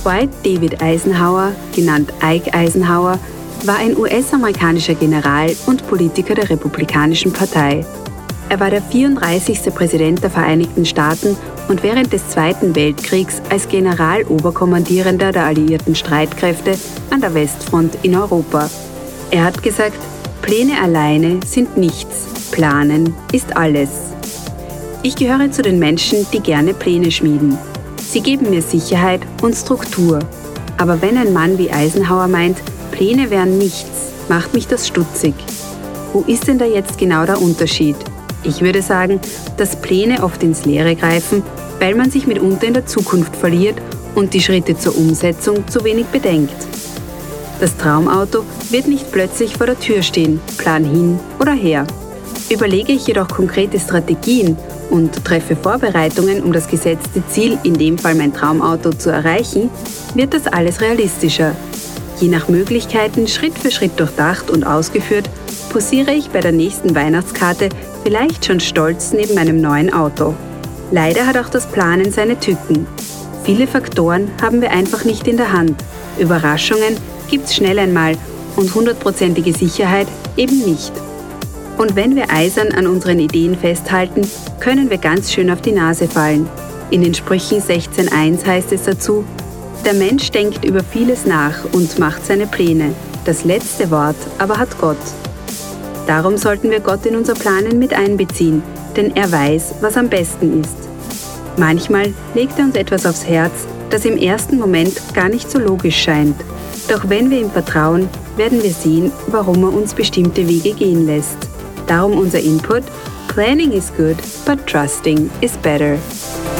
Dwight David Eisenhower, genannt Ike Eisenhower, war ein US-amerikanischer General und Politiker der Republikanischen Partei. Er war der 34. Präsident der Vereinigten Staaten und während des Zweiten Weltkriegs als Generaloberkommandierender der alliierten Streitkräfte an der Westfront in Europa. Er hat gesagt, Pläne alleine sind nichts, Planen ist alles. Ich gehöre zu den Menschen, die gerne Pläne schmieden. Sie geben mir Sicherheit und Struktur. Aber wenn ein Mann wie Eisenhower meint, Pläne wären nichts, macht mich das stutzig. Wo ist denn da jetzt genau der Unterschied? Ich würde sagen, dass Pläne oft ins Leere greifen, weil man sich mitunter in der Zukunft verliert und die Schritte zur Umsetzung zu wenig bedenkt. Das Traumauto wird nicht plötzlich vor der Tür stehen, Plan hin oder her. Überlege ich jedoch konkrete Strategien und treffe Vorbereitungen, um das gesetzte Ziel, in dem Fall mein Traumauto, zu erreichen, wird das alles realistischer. Je nach Möglichkeiten Schritt für Schritt durchdacht und ausgeführt, posiere ich bei der nächsten Weihnachtskarte vielleicht schon stolz neben meinem neuen Auto. Leider hat auch das Planen seine Tücken. Viele Faktoren haben wir einfach nicht in der Hand. Überraschungen gibt's schnell einmal und 100%ige Sicherheit eben nicht. Und wenn wir eisern an unseren Ideen festhalten, können wir ganz schön auf die Nase fallen. In den Sprüchen 16,1 heißt es dazu: Der Mensch denkt über vieles nach und macht seine Pläne. Das letzte Wort aber hat Gott. Darum sollten wir Gott in unser Planen mit einbeziehen, denn er weiß, was am besten ist. Manchmal legt er uns etwas aufs Herz, das im ersten Moment gar nicht so logisch scheint. Doch wenn wir ihm vertrauen, werden wir sehen, warum er uns bestimmte Wege gehen lässt. Darum unser Input: Planning is good, but trusting is better.